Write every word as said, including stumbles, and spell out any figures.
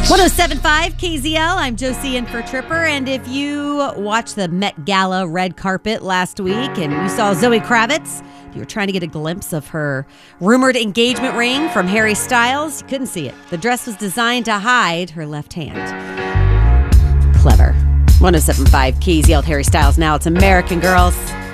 ten seventy-five K Z L, I'm Josie in for Tripper, and if you watched the Met Gala red carpet last week and you saw Zoe Kravitz, if you were trying to get a glimpse of her rumored engagement ring from Harry Styles, you couldn't see it. The dress was designed to hide her left hand. Clever. ten seventy-five K Z L, Harry Styles. Now it's American Girls.